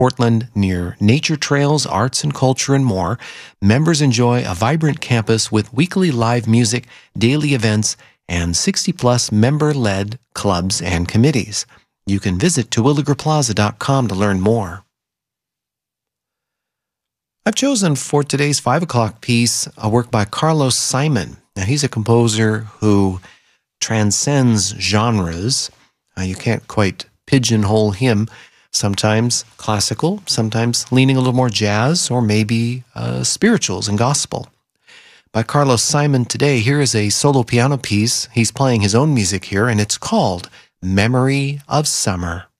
Portland near nature trails, arts and culture, and more. Members enjoy a vibrant campus with weekly live music, daily events, and 60-plus member-led clubs and committees. You can visit terwilligerplaza.com to learn more. I've chosen for today's 5 o'clock piece a work by Carlos Simon. Now, he's a composer who transcends genres. You can't quite pigeonhole him. Sometimes classical, sometimes leaning a little more jazz, or maybe spirituals and gospel. By Carlos Simon today, here is a solo piano piece. He's playing his own music here, and it's called Memory of Summer.